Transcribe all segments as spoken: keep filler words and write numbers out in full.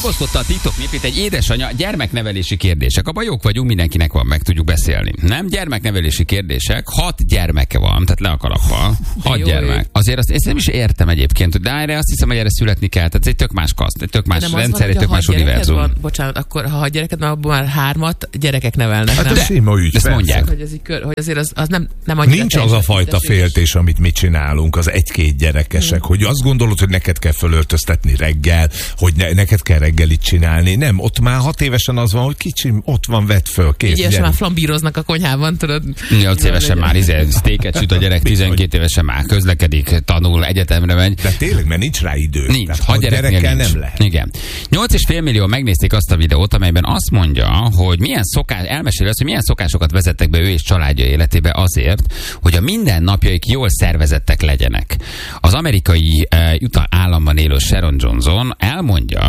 Megosztotta a TikTok népét egy édesanyja gyermeknevelési kérdések. Abban jók vagyunk, mindenkinek van, meg tudjuk beszélni. Nem gyermeknevelési kérdések, hat gyermeke van, tehát le a kalappal. Hat gyermek. Azért azt, ezt nem is értem egyébként, de erre azt hiszem, hogy erre születni kell. Tehát ez egy tök más kaszt, egy tök más nem rendszer, van, egy tök más univerzum. Van, bocsánat, akkor ha hat gyereked van, abban már hármat gyerekek nevelnek. Hát nem? ez sima ügy, ezt mondják. Hogy, ez így kör, hogy azért az, az nem, nem annyira... Nincs az a fajta féltés, amit mi csinálunk, az egy-két gyerekesek, hmm. hogy azt gondolod, hogy neked kell fölöltöztetni reggel, hogy ne, neked kell reggelit csinálni. Nem, ott már hat évesen az van, hogy kicsim, ott van, vedd föl, kész. Így évesen már flambíroznak a konyhában, tudod. nyolc évesen már izé, sztéket süt a gyerek, tizenkét évesen már közlekedik, tanul, egyetemre megy. De tényleg, mert nincs rá idő. Nincs, tehát, ha gyerekkel nincs. Nem lehet. Igen. nyolc és fél millió megnézték azt a videót, amelyben azt mondja, hogy milyen szokás, elmeséli azt, hogy milyen szokásokat vezettek be ő és családja életébe azért, hogy a mindennapjaik jól szervezettek legyenek. Az amerikai uh, Utah államban élő Sharon Johnson elmondja,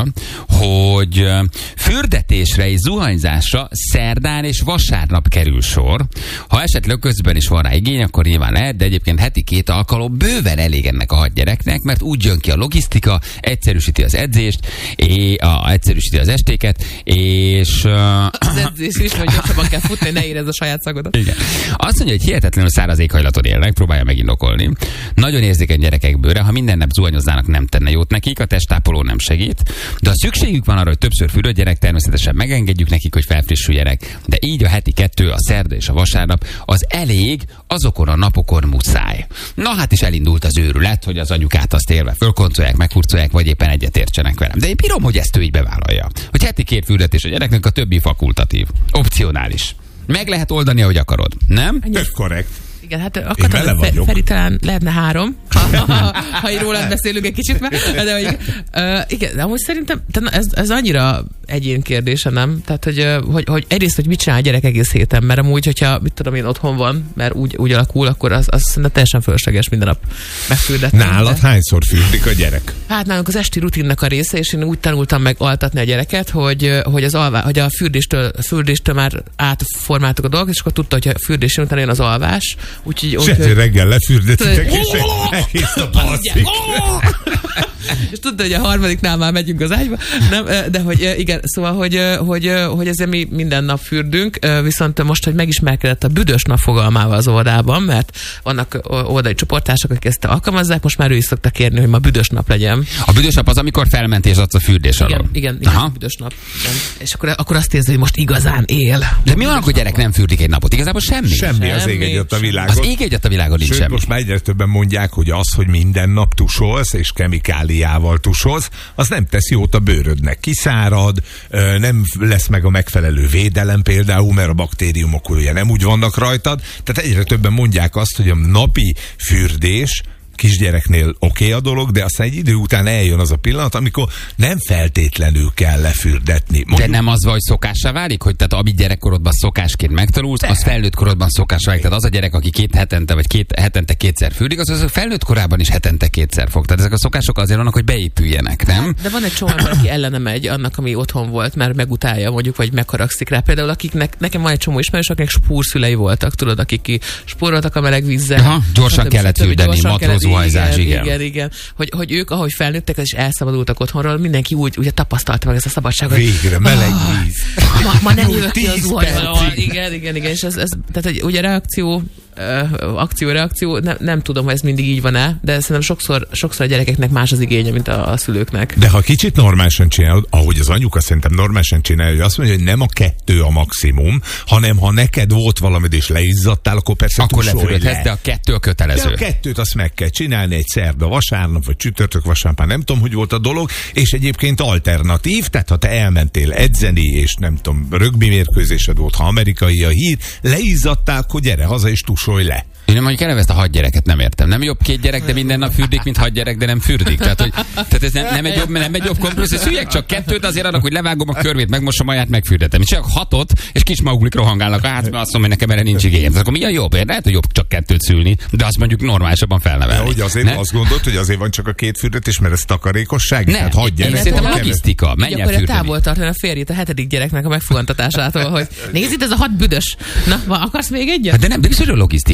hogy uh, fürdetésre és zuhanyzásra szerdán és vasárnap kerül sor. Ha esetleg közben is van rá igény, akkor nyilván lehet, de egyébként heti két alkalom bőven elég ennek a hat gyereknek, mert úgy jön ki a logisztika, egyszerűsíti az edzést, és, a, egyszerűsíti az estéket, és... Uh, az edzés is, hogy gyorsabban kell futni, ne érezd a saját szagodat. Igen. Azt mondja, hogy hihetetlenül száraz éghajlaton élnek, próbálja megindokolni. Nagyon érzékeny gyerekek bőre, ha minden nap zuhanyoznának, nem tenne jót nekik, a testápoló nem segít, de ha szükségük van arra, hogy többször fürödött gyerek, természetesen megengedjük nekik, hogy felfrissüljenek, de így a heti kettő, a szerda és a vasárnap az elég, azokon a napokon muszáj. Na hát is elindult az őrület, hogy az anyukát azt élve fölkoncolják, meghurcolják, vagy éppen egyetértsenek velem. De én bírom, hogy ezt ő így bevállalja. Hogy heti két fürdetés a gyereknek, a többi fakultatív, opcionális. Meg lehet oldani, ahogy akarod, nem? Tök korrekt. Igen, hát akartam, Fe, Feri talán lehetne három, ha, ha, ha, ha így rólad beszélünk egy kicsit már. De hogy, uh, igen, de amúgy szerintem ez, ez annyira egyén kérdése, nem? Tehát, hogy, hogy, hogy egyrészt, hogy mit csinál a gyerek egész héten, mert amúgy, hogyha mit tudom én, otthon van, mert úgy, úgy alakul, akkor az, az szerintem teljesen fölösleges minden nap megfürdetni. Nálad de... hányszor fürdik a gyerek? Hát nálunk az esti rutinnak a része, és én úgy tanultam meg altatni a gyereket, hogy, hogy, az alvá, hogy a fürdéstől, fürdéstől már átformáltuk a dolgot, és akkor tudta, hogy a fürdés után jön az alvás. Úgyhogy, úgy, hogy reggel lefürdetitek, és egész nap alszik. És tudod, hogy a harmadiknál már megyünk az ágyba. Nem, de hogy igen, szóval, hogy, hogy, hogy ezért mi minden nap fürdünk, viszont most, hogy megismerkedett a büdös nap fogalmával az óvodában, mert vannak óvodai csoportások, akik ezt alkalmazzák, most már ő is szokta kérni, hogy ma büdös nap legyen. A büdös nap az, amikor felmentés adsz a fürdés alól. Igen, igen, igen a büdös nap. Igen. És akkor, akkor azt érzi, hogy most igazán él. De mi van, akkor gyerek nem fürdik egy napot? Igazából semmi. Semmi, az ég egyet a világon. Az ég egyet a világon nincs semmi. Most már egyre többen mondják, hogy az, hogy minden nap tusolsz, és kemikáliával tusolsz, az nem tesz jót a bőrödnek. Kiszárad, nem lesz meg a megfelelő védelem például, mert a baktériumok ugye nem úgy vannak rajtad. Tehát egyre többen mondják azt, hogy a napi fürdés kisgyereknél oké okay a dolog, de aztán egy idő után eljön az a pillanat, amikor nem feltétlenül kell lefürdetni. Mondjuk, de nem az, hogy szokássá válik, hogy tehát amit gyerekkorodban szokásként megtanulsz, de az felnőtt korodban szokássá válik. Tehát az a gyerek, aki két hetente vagy két hetente kétszer fürdik, az, az a felnőtt korában is hetente kétszer fog. Tehát ezek a szokások azért vannak, hogy beépüljenek, nem? De van egy csomó, aki ellene megy annak, ami otthon volt, mert megutálja mondjuk, vagy megharagszik rá. Például akiknek, nekem van egy csomó ismerős, akiknek spúrszülei voltak, tudod, akik spóroltak a meleg vízzel. Aha, gyorsan kellett fürdeni, matróz zuhanyzás, igen. Igen, igen. Hogy, hogy ők, ahogy felnőttek, és elszabadultak otthonról, mindenki úgy ugye tapasztalta meg ezt a szabadságot. Végre, meleg víz. Ah, ma, ma nem jövök ki a zuhanyról. Igen, igen, igen. És ez, ez, tehát, hogy ugye reakció, akció, reakció, ne, nem tudom, hogy ez mindig így van-e, de szerintem sokszor, sokszor a gyerekeknek más az igénye, mint a, a szülőknek. De ha kicsit normálisan csinálod, ahogy az anyuka szerintem normálisan csinálja, hogy azt mondja, hogy nem a kettő a maximum, hanem ha neked volt valamit és leizzadtál, akkor persze akkor tusolj le. De a kettő a kötelező. De a kettőt azt meg kell csinálni egy szerda, vasárnap, vagy csütörtök, vasárnap, nem tudom, hogy volt a dolog, és egyébként alternatív, tehát ha te elmentél edzeni, és nem tudom, rögbi mérkőzésed volt, ha amerikai a hír, leizzadtál, akkor gyere haza és tusolj le. Én mondjuk eleve ezt a hat gyereket nem értem. Nem jobb két gyerek, de minden nap fürdik, mint hat gyerek, de nem fürdik. Tehát, hogy, tehát ez nem, nem, egy jobb, nem egy jobb kompromisszum. Szüljek csak kettőt, azért annak, hogy levágom a körvét, megmosom aját, megfürdetem. Csak hatot, és kis maguklik rohangálnak a hátba, azt mondom, hogy nekem erre nincs igényem. Tehát akkor mi a jobb? Én lehet, hogy jobb csak kettőt szülni, de azt mondjuk normálisabban felnevelni. De hogy azért ne? Azt gondolt, hogy azért van csak a két fürdetés, mert ez takarékosság? Nem, hát hat gyerek. Szerintem a logisztika. Menjen fürdeni. Távol tartani a férjét a hetedik gyereknek a megfogantatásától, hogy nézd itt ez a hat büdös. Na, akarsz még egyet? Hát de nem, de biztos a logisztika. Hát gondold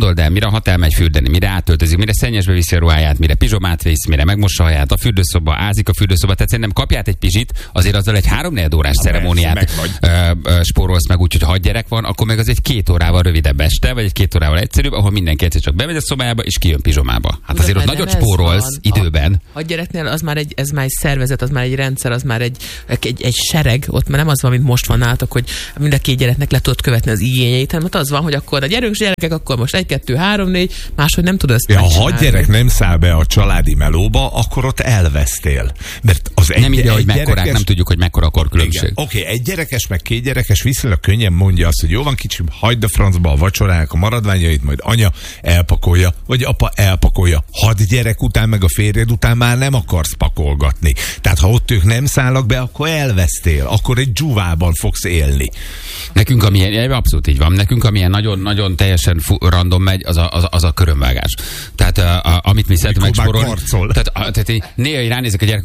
gondold el, mire a hat elmegy fürdeni, mire átöltözik, mire szennyesbe viszi a ruháját, mire pizsomát visz, mire megmossa a haját, a fürdőszoba, ázik a fürdőszoba, tehát szerintem kapját egy pizsit, azért azzal egy három-négy órás ha ceremóniát ö, ö, spórolsz meg úgy, hogy hat gyerek van, akkor meg az egy két órával rövidebb este, vagy egy két órával egyszerűbb, ahol mindenki egyszer csak bemegy a szobájába, és kijön pizsomába. Hát azért ott nagyot spórolsz időben. A gyereknél az már egy, ez már egy szervezet, az már egy rendszer, az már egy, egy, egy sereg, ott már nem az van, mint most van nálatok, hogy mind a két gyereknek le tudod követni az igényeit, hanem ott az van, hogy akkor a gyerek, gyerekek, akkor most egy, kettő, három, négy, máshogy nem tudod ezt ja, ha hat gyerek nem száll be a családi melóba, akkor ott elvesztél. Mert az egy, nem ide, hogy gyerekes... mekkorák, nem tudjuk, hogy mekkora a korkülönbség. Oké, okay, egy gyerekes, meg két gyerekes viszonylag könnyen mondja azt, hogy jó van kicsim, hagyd a francba a vacsorának a maradványait, majd anya elpakolja, vagy apa elpakolja. Hat gyerek után, meg a férjed után már nem akarsz pakolgatni. Tehát ha ott ők nem szállnak be, akkor elvesztél, akkor egy dzsuvában fogsz élni. Nekünk, amilyen, abszolút így van, nekünk amilyen nagyon-nagyon teljesen random megy, az a, az, az a körömvágás. Tehát a, a, amit mi szeretünk megsporolni. Tehát, a, tehát én néha így ránézek a gyerek.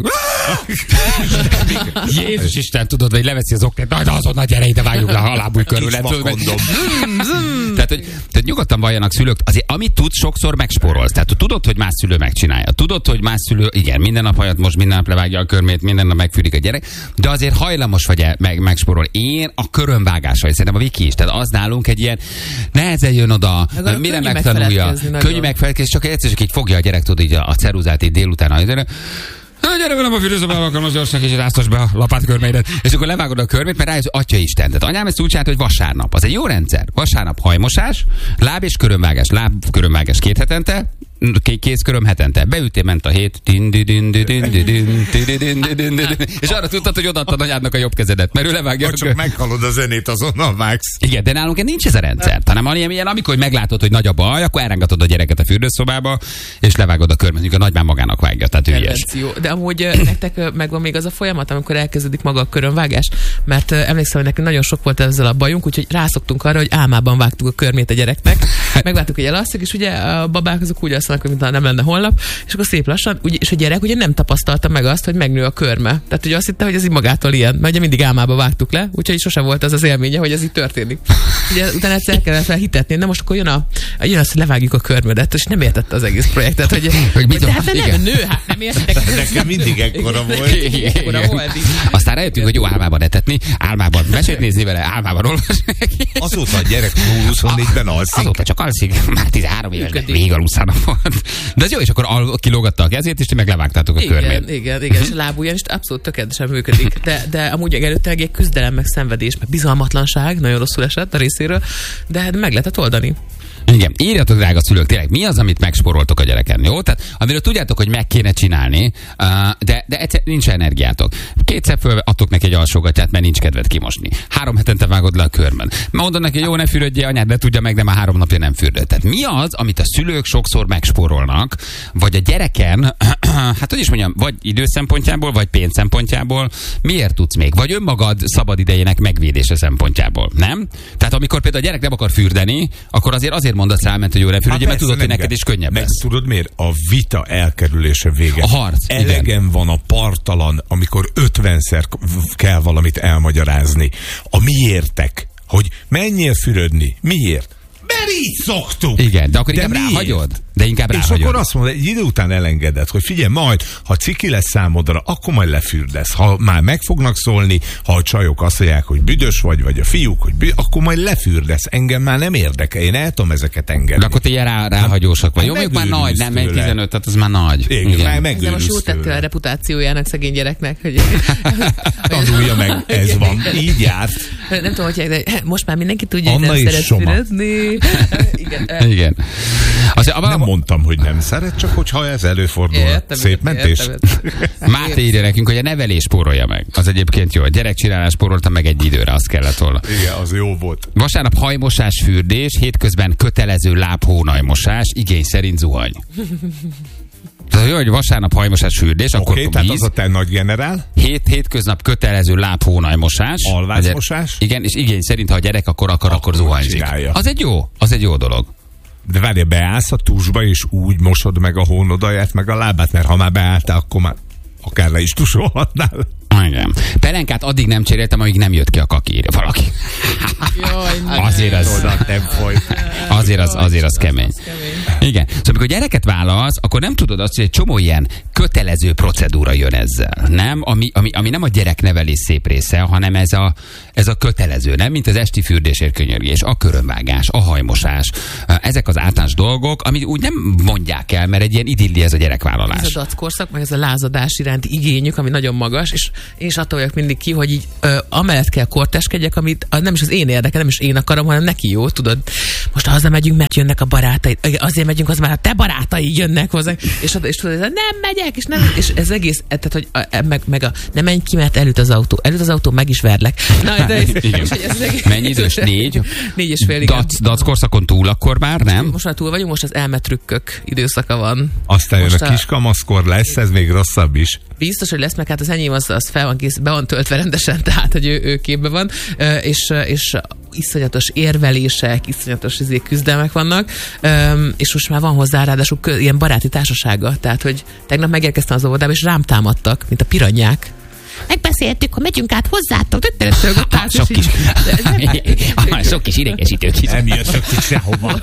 Jézus Isten, tudod, vagy leveszi az oknet, na azonnal gyere ide, vágjuk le a lábúj körül. Tehát, hogy, tehát nyugodtan valljanak szülők, azért amit tudsz, sokszor megspórolsz. Tehát tudod, hogy más szülő megcsinálja. Tudod, hogy más szülő, igen, minden nap hajat most, minden nap levágja a körmét, minden nap megfűrik a gyerek, de azért hajlamos vagy el, meg, megspórolni. Én a körömvágásra, szerintem a Viki is. Tehát az nálunk egy ilyen nehezen jön oda, de mire megtanulja. Könnyű megfelelkezni, csak egyszer csak így fogja a gyerek, tudod, így a, a ceruzát így délután. Na, gyere velem a fürdőszobába, akkor most gyorsan kicsit áztasd be a lapátkörmeidet. És akkor levágod a körmét, mert rájössz, atya Isten. Tehát anyám ezt úgy csinálta, hogy vasárnap. Az egy jó rendszer. Vasárnap hajmosás, láb és körömvágás, láb körömvágás két hetente, kézköröm hetente. Beütél, ment a hét. És arra tudtad, hogy odaadtad anyádnak a jobb kezedet, mert ő levágja. Vagy csak meghalod a zenét, azonnal vágsz. Igen, de nálunk nincs ez a rendszer. Hanem ilyen, amikor meglátod, hogy nagy a baj, akkor elrángatod a gyereket a fürdőszobába, és levágod a körmet, a nagymám magának vágja. Tehát ügyes. De amúgy nektek megvan még az a folyamat, amikor elkezdődik maga a körömvágás, mert emlékszem, hogy nekünk nagyon sok volt ezzel a bajunk, úgyhogy rászoktunk arra, hogy álmában vágtuk a körmét a gyereknek. Megvártuk, hogy elalszik, és ugye a babák azok úgy alszanak, hogy mintha nem lenne holnap, és akkor szép lassan, úgy, és a gyerek ugye nem tapasztalta meg azt, hogy megnő a körme. Tehát ugye azt hitte, hogy ez így magától ilyen, mert ugye mindig álmába vágtuk le, úgyhogy sosem volt az az élménye, hogy ez így történik. Ugye utána egyszer el kellett felhitetni, de most akkor jön, a, jön az, hogy levágjuk a körmödet, és nem értette az egész projektet, hogy, hogy, hogy de hát nem nő, hát nem értek. Nekem mindig ekkora volt. Ekkora volt. Aztán rájöttünk, hogy jó álmában etetni, álmában mesét nézni vele, álmában olvasni. Azóta a gyerek huszonnégyben alszik. Azóta csak alszik, már tizenhárom éves, még aluszának volt. De ez jó, és akkor al- kilógatta a kezét, és ti meg levágtátok a körmét. Igen, igen, igen, és a lábujján is abszolút tökéletesen működik. De, de amúgy előtte egy küzdelem, meg szenvedés, meg bizalmatlanság, nagyon rosszul esett a részéről, de hát meg lehetett oldani. Igen, írjatok, drága szülők, tényleg, mi az, amit megspóroltok a gyereken, jó? Tehát, amiről tudjátok, hogy meg kéne csinálni, de, de egyszer nincs energiátok. Kétszer föladtok neki egy alsógatját, mert nincs kedved kimosni. Három hetente vágod le a körmön. Mondod neki, jó, ne fürödjél, anyád ne tudja meg, de már három napja nem fürdött. Tehát mi az, amit a szülők sokszor megspórolnak, vagy a gyereken, hát hogy is mondjam, vagy idő szempontjából, vagy pénz szempontjából, miért tudsz még? Vagy önmagad szabad idejének megvédése szempontjából, nem? Tehát amikor például a gyerek nem akar fürdeni, akkor azért azért mondasz rá, mert hogy jó, ne fürödjél, mert tudod, hogy neked is könnyebb meg lesz. Tudod miért? A vita elkerülése vége. A harc. Elegem igen. van a partalan, amikor ötvenszer kell valamit elmagyarázni. A miértek, hogy menjél fürödni. Miért? Mert így szoktuk. Igen, de akkor de inkább ráhagyod. De inkább és ráhagyod. akkor azt mondod, egy idő után elengeded, hogy figyelj, majd, ha ciki lesz számodra, akkor majd lefürdesz. Ha már meg fognak szólni, ha a csajok azt mondják, hogy büdös vagy, vagy a fiúk, hogy büdös, akkor majd lefürdesz. Engem már nem érdekel, én el tudom ezeket engedni. De akkor te ilyen rá, ráhagyósak vagy. Jó, még már nagy, nem, egy tizenöt, tehát az már nagy. Igen, igen. Már de most jó tette a reputációjának szegény gyereknek, hogy... Tanulja meg, ez van. Így járt. Nem tudom, hogy de most már mindenki tudja, Anna hogy nem szeret Soma. fürödni. Igen. Igen. Az, nem mondtam, hogy nem szeret, csak hogyha ez előfordul. Értem, szép mentés. értem, értem. Máté írja nekünk, hogy a nevelés spórolja meg. Az egyébként jó. A gyerekcsinálás spóroltam meg egy időre, az kellett volna. Igen, az jó volt. Vasárnap hajmosás, fürdés, hétközben kötelező lábhónajmosás, igény szerint zuhany. Tehát jó, hogy vasárnap hajmosás, fürdés, okay, akkor víz. Tehát az a te nagy generál. Hét, hétköznap kötelező lábhónajmosás. Alvázmosás. Igen, és igény szerint, ha a gyerek akar, akar, akkor, akkor zuhanyzik. Az egy jó, az egy jó dolog. De várj, beállsz a tusba, és úgy mosod meg a hónodaját, meg a lábát, mert ha már beálltál, akkor már akár le is tusolhatnál. Igen. Pelenkát addig nem cseréltem, amíg nem jött ki a kakír. Valaki. Jaj, azért az, nem folyt. azért az, azért az kemény. Igen. Szóval amikor gyereket válasz, akkor nem tudod azt, hogy egy csomó ilyen kötelező procedúra jön ezzel. Nem? Ami, ami, ami nem a gyereknevelés szép része, hanem ez a, ez a kötelező, nem? Mint az esti fürdésért könyörgés, a körömvágás, a hajmosás. Ezek az általános dolgok, amit úgy nem mondják el, mert egy ilyen idilli ez a gyerekvállalás. Ez a dackorszak, meg ez a lázadás iránti igényük, ami nagyon magas, és én is attól vagyok mindig ki, hogy így ö, amellett kell korteskedjek, amit a, nem is az én érdeke, nem is én akarom, hanem neki jó, tudod. Most hazamegyünk, mert jönnek a barátaid. Azért megyünk, az már a te barátaid jönnek hozzánk. És, és tudod, nem megyek, és nem, és ez egész, tehát, hogy a, meg, meg a, nem menj ki, mert előtt az autó. Előtt az autó, meg is verlek. Na, de, igen. Ez egész, mennyi idős? Négy? Négy és fél, igen. Dac, dac korszakon túl akkor már, nem? Most már túl vagyunk, most az elmetrükkök időszaka van. Aztán jön most a kiskamaszkor, lesz ez még rosszabb is. Biztos, hogy lesz, meg hát az enyém az, az fel van kész, be van töltve rendesen, tehát, hogy ő, ő képbe van, és, és iszonyatos érvelések, iszonyatos izé, küzdelmek vannak, és most már van hozzá ráadásul ilyen baráti társasága, tehát, hogy tegnap megérkeztem az óvodába, és rám támadtak, mint a piranyák. Megbeszéltük, hogy megyünk át hozzátok. Sok kis, sok kis idegesítő kis. Nem jöttök ki sehova.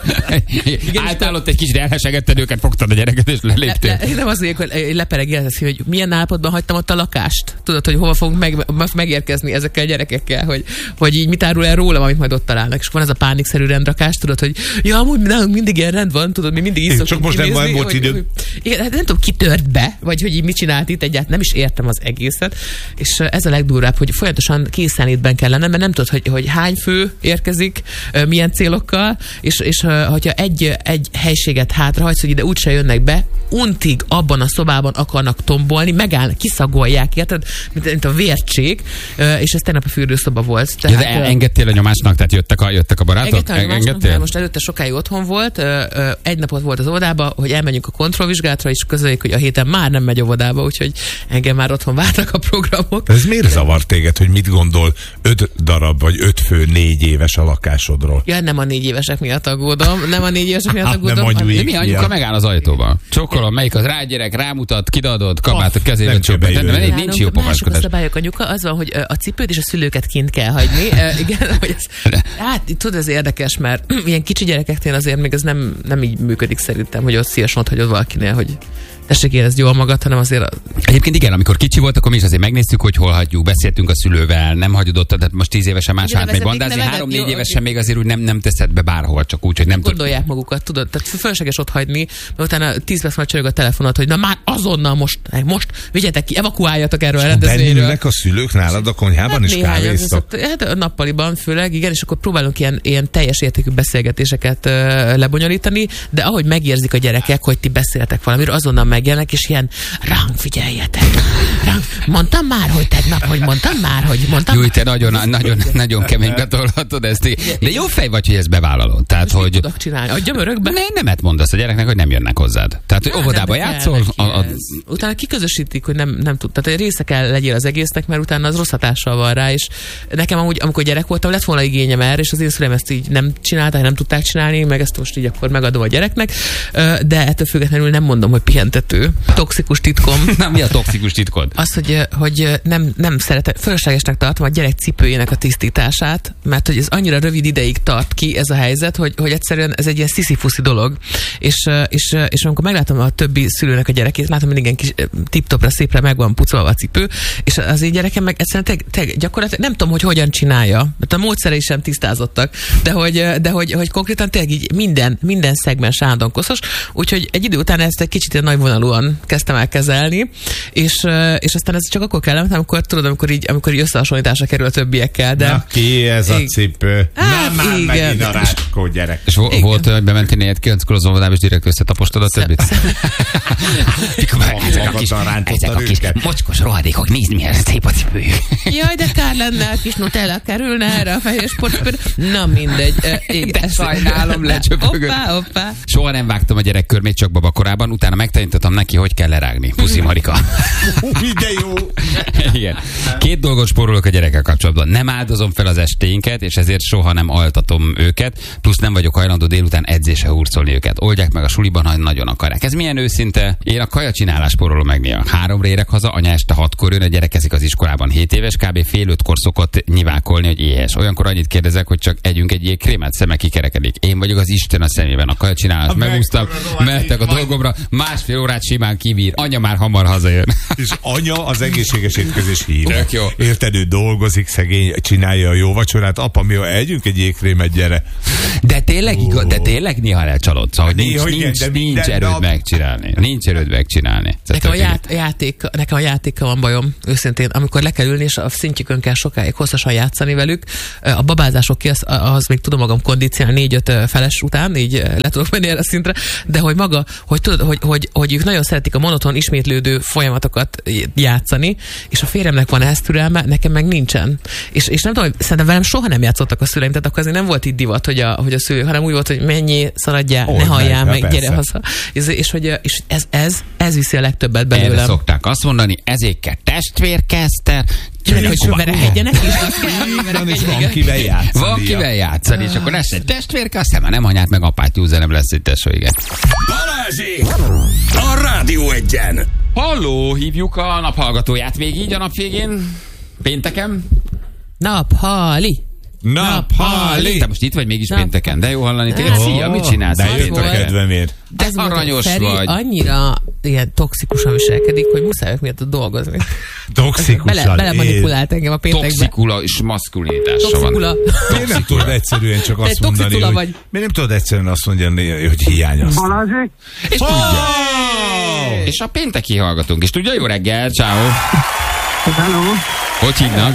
Álltál ott egy kicsit elhesegetted őket, fogtad a gyereket, és leléptél. Le, le, nem azért, hogy leperegjelzesz, hogy milyen állapotban hagytam ott a lakást. Tudod, hogy hova fogunk meg, megérkezni ezekkel a gyerekekkel, hogy, hogy így mit árul el rólam, amit majd ott találnak. És van ez a pánikszerű rendrakás, tudod, hogy ja, amúgy nálunk mindig ilyen rend van, tudod, mi mindig iszok. Csak most nem van volt idő. Igen, hát nem tudom, ki tört be, vagy hogy így mit csinált itt egyáltalán, nem is értem az egészet. És ez a legdurvább, hogy folyamatosan készenlétben kell lennem, mert nem tudod, hogy, hogy hány fő érkezik, milyen célokkal, és, és hogyha egy, egy helységet hátrahagysz, hogy ide úgyse jönnek be, untig abban a szobában akarnak tombolni, megállnak, kiszagolják, érted? Mint, mint a vércsék, és ez tegnap a fürdőszoba volt. Tehát, ja, de engedtél a nyomásnak, tehát jöttek a, jöttek a barátok? Engedtél a nyomásnak, mert most előtte sokáig otthon volt, egy napot volt az óvodába, hogy elmenjünk a kontrollvizsgálatra, és közöljük, hogy a héten már nem megy óvodába, úgyhogy engem már otthon várnak a programok. Ez miért zavar téged, hogy mit gondol öt darab, vagy öt fő négy éves a lakásodról? Ja, nem a négy évesek miatt aggódom, nem a négy évesek miatt aggódom. Hát, de mi anyuka megáll az ajtóba. Csokkolom, melyik az rágyerek, rámutat, kidadod, kabát a kezébe csöppent. Nem, nincs jó pofáskodás. A szabályok, anyuka, az van, hogy a cipőt és a szülőket kint kell hagyni. Igen, hogy ez, hát tudod, ez érdekes, mert ilyen kicsi gyerekeknél azért még ez nem, nem így működik szerintem, hogy ott szívesen ott hagyod valakinél, hogy tessék érezni jól magad, hanem azért... A... Egyébként igen, amikor kicsi volt, akkor mi is azért megnéztük, hogy hol hagyjuk, beszéltünk a szülővel, nem hagyod ott, tehát most tíz évesen más állt még bandázni, három-négy évesen még azért úgy nem, nem teszed be bárhol, csak úgy, hogy nem tudod. Gondolják tud... magukat, tudod, tehát fölösleges ott hagyni, mert utána tíz perc már csörög a telefonot, hogy na már azonnal most, most vigyetek ki, evakuáljatok erről a rendezvényről. Bennülnek a szülők nálad a konyhában hát is kávéztok? Hát a nappaliban főleg, igen, és akkor próbálunk ilyen, ilyen teljes értékű beszélgetéseket uh, lebonyolítani, de ahogy megérzik a gyerekek, hogy ti beszéltek valamiről, azonnal megjelennek, és ilyen ránk figyeljetek. Ránk. Mondtam már, hogy tegnap, hogy mondtam már, hogy mondtam Jó, te nagyon, nagyon, nagyon kemény betolhatod ezt. De jó fej vagy, hogy ezt bevállalod. Tehát, hogy... tudok csinálni? Adjam örökbe? Ne, nemet mondasz a gyereknek, hogy nem jönnek hozzád. Tehát, hogy óvodába játszol. A, a... Utána kiközösítik, hogy nem, nem tud. Tehát része kell legyél az egésznek, mert utána az rossz hatással van rá, és nekem amúgy, amikor gyerek voltam, lett volna igényem erre, és az én szüleim ezt így nem csinálták, nem tudták csinálni, meg ezt most így akkor megadom a gyereknek, de ettől függetlenül nem mondom, hogy pihentető. Toxikus titkom. Nem, mi a toxikus titkod? Az, hogy, hogy nem, nem szeretem, fölöslegesnek tartom a gyerek cipőjének a tisztítását, mert hogy ez annyira rövid ideig tart ki ez a helyzet, hogy, hogy egyszerűen ez egy ilyen sziszifuszi dolog. És, és, és amikor meglátom a többi szülőnek a gyerekét, látom, hogy igen, kis tip-topra, szépre meg van pucolva a cipő, és az én gyerekem meg egyszerűen te, te, gyakorlatilag nem tudom, hogy hogyan csinálja, mert a módszerei sem tisztázottak, de hogy, de hogy, hogy konkrétan tényleg így minden, minden szegmens állandóan koszos, úgyhogy egy idő után ezt egy kicsit nagyvonalúan kezdtem el kezelni, és, és aztán ez csak akkor kellett, amikor tudod, amikor így, amikor így összehasonlításra kerül a többiekkel. De... Na, ki ez a cipő? Hát, nem már megint a rácskó gyerek. És vo- volt, hogy bementél négyed kilenckor az óvodába, és direkt összetapostod a többit? Ezek a kis, ezek a kis mocskos rohadékok, nézd milyen szép a cipőjük. Jaj, de kár lenne, a kis Nutella kerülne erre a fehér sportcipőre. Na mindegy. De sajnálom, lecsöpögök. Hoppá, hoppá. Soha nem vágtam a gyerekkörmét, csak baba korában, utána megtanítottam neki, hogy kell lerágni. Puszi, Marika. Hú, de jó! Igen. Két dolgot spórolok a gyerekkel kapcsolatban. Nem áldozom fel az estéinket, és ezért soha nem altatom őket, plusz nem vagyok hajlandó délután edzése hurcolni őket. Oldják meg a suliban, ha nagyon akarják. Ez milyen őszinte? Én a kajacsinálás spórolom meg néha. Háromra érek haza, anya este hatkor jön, a gyerek eszik az iskolában hét éves, kb. fél ötkor szokott nyivákolni, hogy éhes. Olyankor annyit kérdezek, hogy csak együnk egy jégkrémet, szeme kikerekedik. Én vagyok az Isten a szemében, a kajacsinálás. Megúsztam, mehettek a dolgomra, másfél órát simán kibír. Anya már hamar hazajön. És anya az egészséges étkezés híve. Tök jó. Érted, ő dolgozik, szegény, csinálja a jó vacsorát. Apa, mi együnk egy jégkrémet, gyere. De tényleg, igaz, de tényleg néha lecsalodsz, hogy nincs, Néha nincs, igen, de nincs minden erőd nap- megcsinálni. Nincs erőd megcsinálni. Nekem a, ját, a játék, nekem a játékkal van bajom, őszintén. Amikor le kell ülni, és a szintjükön kell sokáig hosszasan játszani velük, a babázások ki, az, az még tudom magam kondicionálni négy-öt feles után, így le tudok menni erre a szintre, de hogy maga, hogy tudod, hogy, hogy, hogy ők nagyon szeretik a monoton, ismétlődő folyamatokat játszani, és a férjemnek van ehhez türelme, nekem meg nincsen. És, és nem tudom, szerintem velem soha nem játszottak a szüleim, tehát akkor azért nem volt itt divat, hogy a, hogy a szülők, hanem úgy volt, hogy mennyi, szaladjál, ne halljál meg, meg gyere haza. És, és, hogy, és ez, ez, ez viszi a legtöbbet belőlem. Erre szokták azt mondani, ezért kell testvérkeszter, Gyerek, hogy verehegyenek is. Van, és van kivel játszani. Van kivel játszani, és akkor lesz egy testvérke, aztán már nem anyát meg apát nyúzza, nem lesz egy tesó, igen. Balázsék! A Rádió Egyen! Halló, hívjuk a naphallgatóját még így a nap végén, pénteken. Naphali. Naphali! Te most itt vagy mégis Nap- pénteken, de jó hallani téged. Oh, Szia, mit csinálsz? De jött a volt. kedvemért. De Az volt, aranyos Feri vagy. annyira ilyen toxikusan viselkedik, hogy muszáj ők miatt dolgozni. Toxikusan. Bele, bele él. manipulált engem a péntekbe. Toxikula és maszkulinitása van. Toxikula. Miért nem tudod egyszerűen csak azt Te mondani, toxikula hogy... vagy. Miért nem tudod egyszerűen azt mondani, hogy hiányozz? Balázsék? És tudja. És a pénteki hallgatunk. És tudja, jó reggel, ciao. Hello, Hogy hívnak?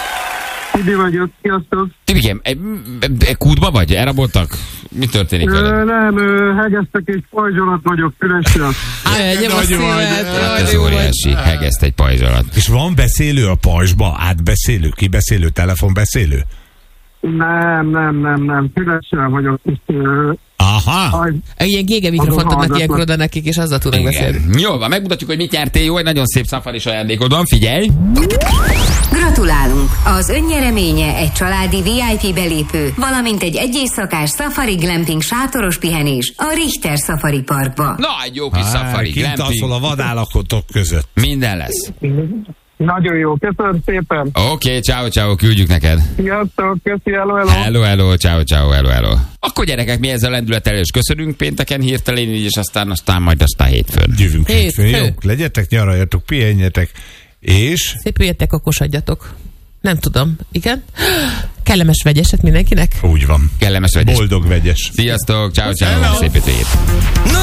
Tibi vagyok, sziasztok. Tibikém, e, e, e, kútba vagy? Elraboltak? Mi történik Ö, veled? nem, ö, hegesztek és pajzsolat vagyok Fürösről. Nyom a nagy szívet. vagy. Jaj, Ez jó vagy. óriási, hegeszt egy pajzs alatt. És van beszélő a pajzsba? Átbeszélő? Kibeszélő? Telefonbeszélő? Nem, nem, nem, nem, Fürösről vagyok. És, ö, Aha! aj, Ilyen gége mikrofont adnak hallgatnak. ilyenkor oda nekik, és azzal tudnak beszélni. Igen. Jó, van, megmutatjuk, hogy mit nyertél. Jó, egy nagyon szép szafaris ajándékod van, figyelj! Gratulálunk! Az önnyereménye egy családi vé i pé belépő, valamint egy egyészakás Safari Glamping sátoros pihenés a Richter Safari Parkba. Na, egy jó kis szafari, Kint alszol glamping. a vadállakotok között. Minden lesz. nagyon jó, köszönöm szépen. Oké, okay, ciao, ciao, küldjük neked. Sziasztok, köszi, hello, hello. Hello, hello, ciao, ciao, hello, hello. Akkor gyerekek, mi ezzel lendülettel is köszönünk pénteken hirtelen, így, és aztán, aztán majd aztán hétfőn. Jövünk Hétfő. hétfőn, jó? Legyetek, nyaraljatok, pihenjetek, és... Szépüljetek, okosadjatok. Nem tudom. Igen? Kellemes vegyeset mindenkinek? Úgy van. Kellemes vegyes. Boldog vegyes. Sziasztok, ciao, ciao, szép hétvégét. Na